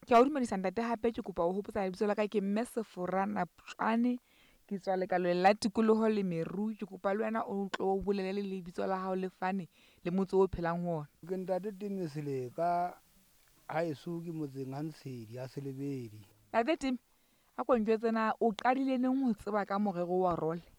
Ke a o dumedisa ntate hape ke kopa ho hopotsa lebitso la ka ke mme Seforana Ptshwane ke tswa lekaleng la tikoloho le meru ke kopa le wena o tlo bolele le lebitso la hao le fane le motse o phelang ho ona. Ke ntate Tumi Seleka haeso ke motseng Hansedi ya Selebedi. Ntate Timi a ko njwetse na o qadile neng ho tseba ka morero wa role?